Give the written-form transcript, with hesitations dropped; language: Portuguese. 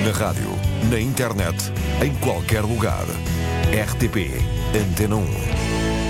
Na rádio, na internet, em qualquer lugar. RTP Antena 1.